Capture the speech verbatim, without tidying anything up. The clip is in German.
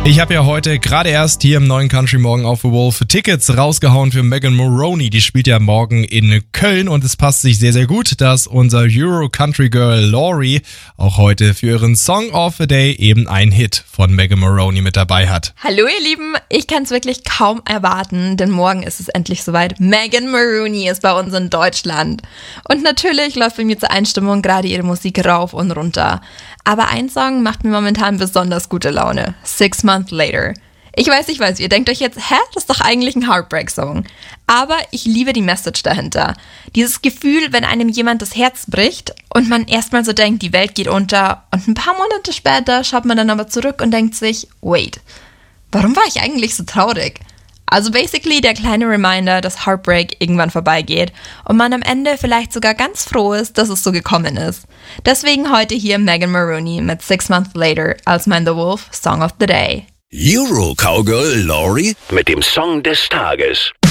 Ich habe ja heute gerade erst hier im neuen Country Morgen auf The Wolf Tickets rausgehauen für Megan Moroney. Die spielt ja morgen in Köln und es passt sich sehr, sehr gut, dass unser Euro Country Girl Laurie auch heute für ihren Song of the Day eben einen Hit von Megan Moroney mit dabei hat. Hallo ihr Lieben, ich kann es wirklich kaum erwarten, denn morgen ist es endlich soweit. Megan Moroney ist bei uns in Deutschland. Und natürlich läuft bei mir zur Einstimmung gerade ihre Musik rauf und runter. Aber ein Song macht mir momentan besonders gute Laune. Six Months Later. Ich weiß, ich weiß, ihr denkt euch jetzt, hä, das ist doch eigentlich ein Heartbreak-Song. Aber ich liebe die Message dahinter. Dieses Gefühl, wenn einem jemand das Herz bricht und man erstmal so denkt, die Welt geht unter und ein paar Monate später schaut man dann aber zurück und denkt sich, wait, warum war ich eigentlich so traurig? Also basically der kleine Reminder, dass Heartbreak irgendwann vorbeigeht und man am Ende vielleicht sogar ganz froh ist, dass es so gekommen ist. Deswegen heute hier Megan Moroney mit Six Months Later als mein The Wolf Song of the Day. Euro Cowgirl Laurie mit dem Song des Tages.